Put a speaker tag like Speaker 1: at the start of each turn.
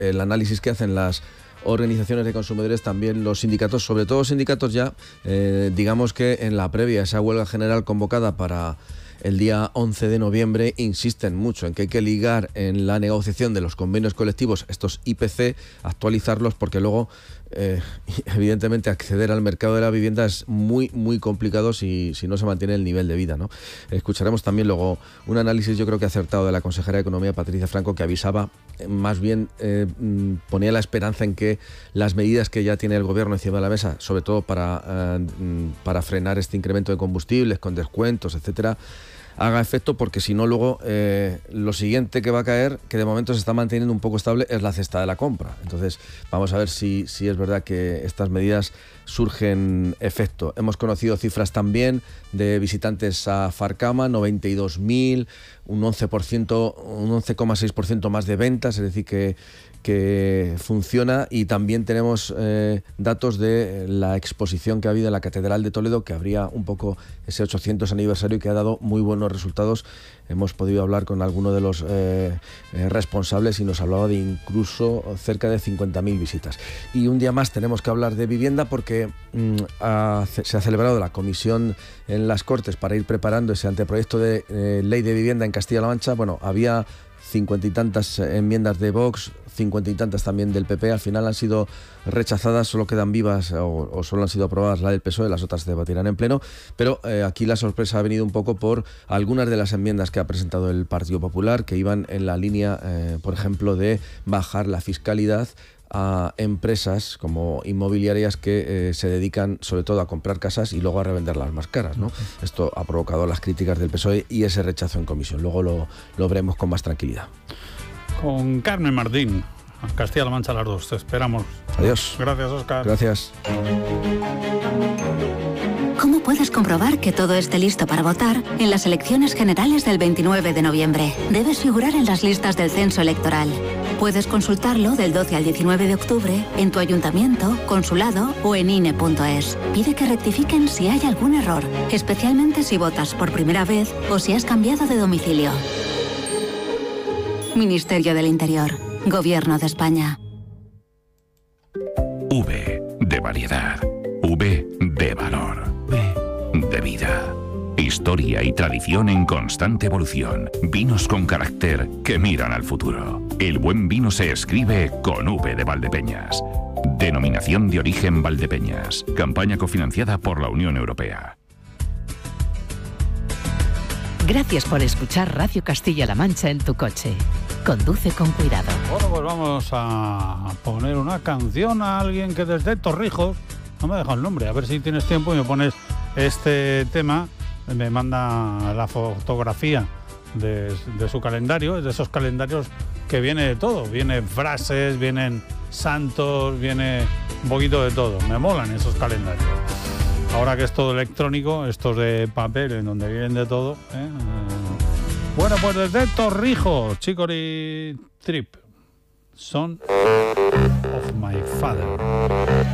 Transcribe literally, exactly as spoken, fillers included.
Speaker 1: el análisis que hacen las organizaciones de consumidores, también los sindicatos, sobre todo sindicatos ya, eh, digamos que en la previa a esa huelga general convocada para el día once de noviembre, insisten mucho en que hay que ligar en la negociación de los convenios colectivos estos I P C, actualizarlos, porque luego eh, evidentemente acceder al mercado de la vivienda es muy muy complicado si, si no se mantiene el nivel de vida, ¿no? Escucharemos también luego un análisis, yo creo que acertado, de la consejera de Economía, Patricia Franco, que avisaba, eh, más bien eh, ponía la esperanza en que las medidas que ya tiene el gobierno encima de la mesa, sobre todo para, eh, para frenar este incremento de combustibles con descuentos, etcétera, haga efecto, porque si no luego eh, lo siguiente que va a caer, que de momento se está manteniendo un poco estable, es la cesta de la compra. Entonces vamos a ver si, si es verdad que estas medidas surgen efecto. Hemos conocido cifras también de visitantes a Farcama, noventa y dos mil, un once por ciento, un once coma seis por ciento más de ventas, es decir que que funciona. Y también tenemos eh, datos de la exposición que ha habido en la Catedral de Toledo, que habría un poco ese ochocientos aniversario y que ha dado muy buenos resultados. Hemos podido hablar con alguno de los eh, eh, responsables y nos hablaba de incluso cerca de cincuenta mil visitas. Y un día más tenemos que hablar de vivienda, porque mm, ha, se ha celebrado la comisión en las Cortes para ir preparando ese anteproyecto de eh, ley de vivienda en Castilla-La Mancha. Bueno, había cincuenta y tantas enmiendas de Vox, cincuenta y tantas también del P P, al final han sido rechazadas, solo quedan vivas o, o solo han sido aprobadas la del P S O E, las otras se debatirán en pleno, pero eh, aquí la sorpresa ha venido un poco por algunas de las enmiendas que ha presentado el Partido Popular, que iban en la línea, eh, por ejemplo, de bajar la fiscalidad a empresas como inmobiliarias que eh, se dedican sobre todo a comprar casas y luego a revenderlas más caras, ¿no? Esto ha provocado las críticas del P S O E y ese rechazo en comisión. Luego lo, lo veremos con más tranquilidad.
Speaker 2: Con Carmen Martín, Castilla-La Mancha, las dos. Te esperamos.
Speaker 1: Adiós.
Speaker 2: Gracias, Óscar.
Speaker 1: Gracias.
Speaker 3: ¿Cómo puedes comprobar que todo esté listo para votar en las elecciones generales del veintinueve de noviembre? Debes figurar en las listas del censo electoral. Puedes consultarlo del doce al diecinueve de octubre en tu ayuntamiento, consulado o en I N E punto es. Pide que rectifiquen si hay algún error, especialmente si votas por primera vez o si has cambiado de domicilio. Ministerio del Interior. Gobierno de España.
Speaker 4: V de variedad. V de valor. V de vida. Historia y tradición en constante evolución. Vinos con carácter que miran al futuro. El buen vino se escribe con V de Valdepeñas. Denominación de origen Valdepeñas. Campaña cofinanciada por la Unión Europea.
Speaker 5: Gracias por escuchar Radio Castilla-La Mancha en tu coche. Conduce con cuidado.
Speaker 2: Bueno, pues vamos a poner una canción a alguien que desde Torrijos, no me ha dejado el nombre, a ver si tienes tiempo y me pones este tema. Me manda la fotografía de, de su calendario, es de esos calendarios que viene de todo. Vienen frases, vienen santos, viene un poquito de todo. Me molan esos calendarios. Ahora que es todo electrónico, estos de papel en donde vienen de todo, ¿eh? Bueno, pues desde Torrijos, Chicory Trip, Son of My Father.